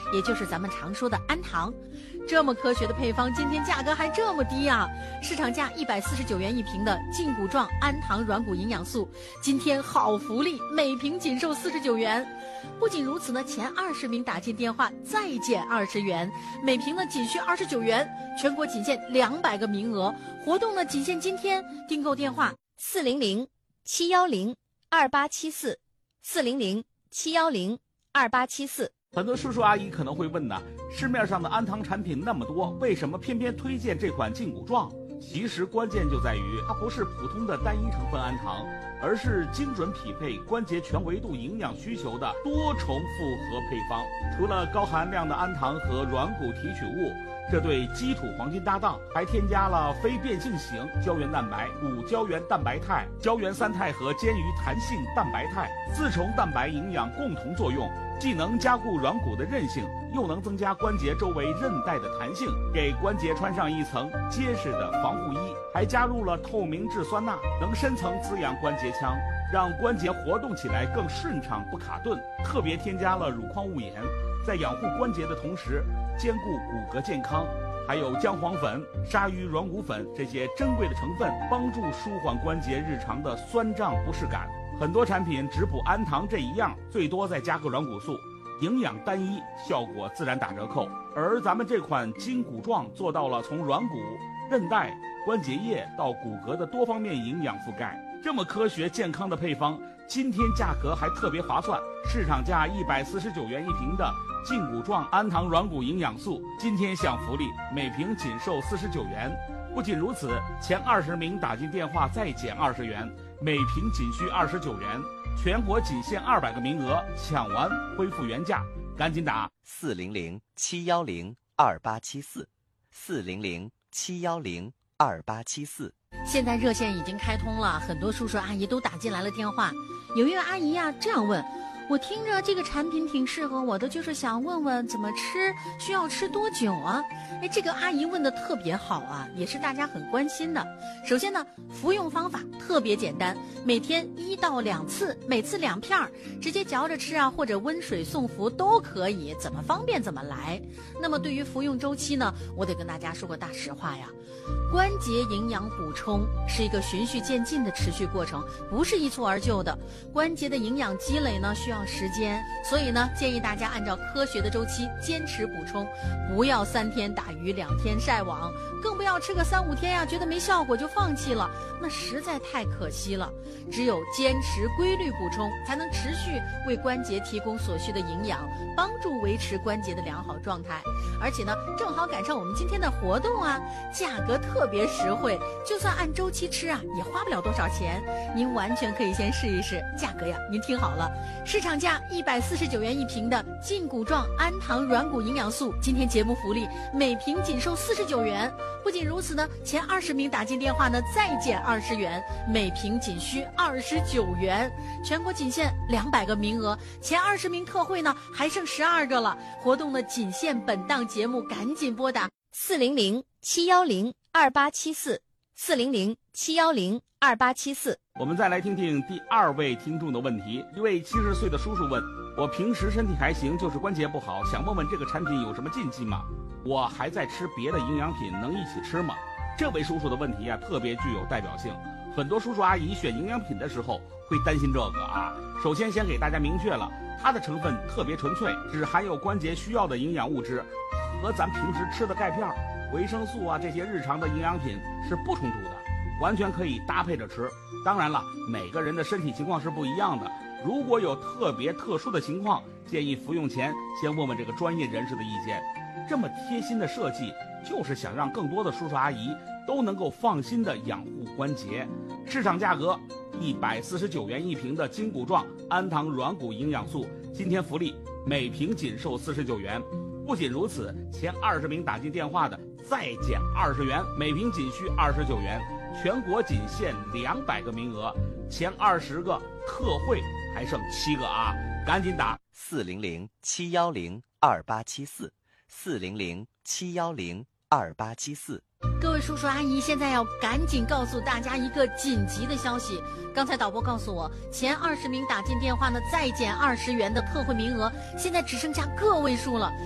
也就是咱们常说的氨糖。这么科学的配方，今天价格还这么低啊！市场价149元一瓶的胫骨状氨糖软骨营养素，今天好福利，每瓶仅售49元。不仅如此呢，前20名打进电话再减20元，每瓶呢仅需29元，全国仅限200个名额，活动呢仅限今天，订购电话 400-710-2874，400-710-2874。 很多叔叔阿姨可能会问呢，市面上的氨糖产品那么多，为什么偏偏推荐这款胫骨状？其实关键就在于它不是普通的单一成分氨糖，而是精准匹配关节全维度营养需求的多重复合配方。除了高含量的氨糖和软骨提取物，这对基础黄金搭档，还添加了非变性型胶原蛋白、骨胶原蛋白肽、胶原三肽和坚鱼弹性蛋白肽4重蛋白营养共同作用，既能加固软骨的韧性，又能增加关节周围韧带的弹性，给关节穿上一层结实的防护衣。还加入了透明质酸钠，能深层滋养关节腔，让关节活动起来更顺畅不卡顿。特别添加了乳矿物盐，在养护关节的同时兼顾骨骼健康。还有姜黄粉、鲨鱼软骨粉这些珍贵的成分，帮助舒缓关节日常的酸胀不适感。很多产品只补氨糖这一样，最多再加个软骨素，营养单一，效果自然打折扣。而咱们这款胫骨状做到了从软骨、韧带、关节液到骨骼的多方面营养覆盖。这么科学健康的配方，今天价格还特别划算，市场价149元一瓶的胫骨状氨糖软骨营养素，今天享福利，每瓶仅售49元。不仅如此，前20名打进电话再减20元，每瓶仅需29元，全国仅限200个名额，抢完恢复原价，赶紧打 400-710-2874，400-710-2874。 现在热线已经开通了，很多叔叔阿姨都打进来了电话。有一位阿姨呀这样问，我听着这个产品挺适合我的，就是想问问怎么吃，需要吃多久啊？这个阿姨问的特别好啊，也是大家很关心的。首先呢，服用方法特别简单，每天1到2次，每次2片，直接嚼着吃啊，或者温水送服都可以，怎么方便怎么来。那么对于服用周期呢，我得跟大家说个大实话呀，关节营养补充是一个循序渐进的持续过程，不是一蹴而就的。关节的营养积累呢需要时间，所以呢建议大家按照科学的周期坚持补充，不要3天打鱼2天晒网，更不要吃个3、5天呀，觉得没效果就放弃了，那实在太可惜了。只有坚持规律补充，才能持续为关节提供所需的营养，帮助维持关节的良好状态。而且呢，正好赶上我们今天的活动啊，价格特别实惠，就算按周期吃啊，也花不了多少钱。您完全可以先试一试，价格呀，您听好了，市场价149元一瓶的胫骨状氨糖软骨营养素，今天节目福利，每瓶仅售49元。不仅如此呢，前20名打进电话呢，再减20元，每瓶仅需29元，全国仅限200个名额，前20名特惠呢，还剩12个了。活动呢，仅限本档节目，赶紧拨打 400-710-2874，400-710-2874。 我们再来听听第2位听众的问题。一位70岁的叔叔问，我平时身体还行，就是关节不好，想问问这个产品有什么禁忌吗？我还在吃别的营养品，能一起吃吗？这位叔叔的问题啊，特别具有代表性。很多叔叔阿姨选营养品的时候会担心这个啊。首先先给大家明确了，它的成分特别纯粹，只含有关节需要的营养物质，和咱平时吃的钙片、维生素啊这些日常的营养品是不冲突的，完全可以搭配着吃。当然了，每个人的身体情况是不一样的，如果有特殊的情况，建议服用前先问问这个专业人士的意见。这么贴心的设计，就是想让更多的叔叔阿姨都能够放心的养护关节。市场价格149元一瓶的胫骨状氨糖软骨营养素，今天福利，每瓶仅售49元。不仅如此，前20名打进电话的再减20元，每瓶仅需29元，全国仅限200个名额，前20个特惠还剩7个啊，赶紧打 400-710-2874，400-710-2874。 各位叔叔阿姨，现在要赶紧告诉大家一个紧急的消息。刚才导播告诉我，前20名打进电话呢，再减20元的特惠名额，现在只剩下个位数了。